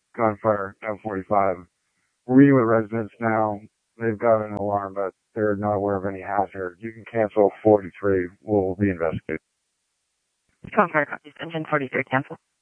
gunfire, M45. We're meeting with residents now. They've got an alarm, but they're not aware of any hazard. You can cancel 43. We'll be investigating. Gunfire, engine 43, cancel.